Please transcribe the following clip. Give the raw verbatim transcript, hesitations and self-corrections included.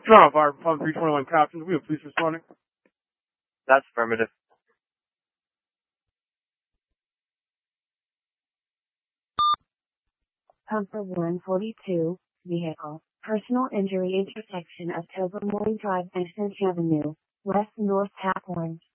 Toronto Fire Department three twenty-one Captains, we have police responding. That's affirmative. Pumper one forty-two, vehicle, personal injury intersection of Tobermory Drive and Finch Avenue, West North Taphorn.